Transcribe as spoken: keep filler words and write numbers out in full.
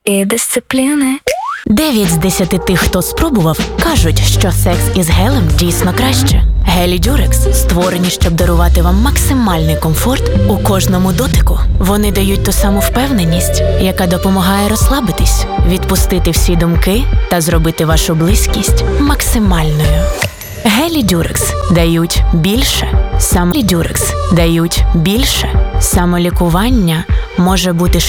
і дисципліни. Дев'ять з десяти тих, хто спробував, кажуть, що секс із гелем дійсно краще. Гелі Дюрекс створені, щоб дарувати вам максимальний комфорт у кожному дотику. Вони дають ту саму впевненість, яка допомагає розслабитись, відпустити всі думки та зробити вашу близькість максимальною. Гелі Дюрекс дають більше. Саме Дюрекс дають більше. Самолікування може бути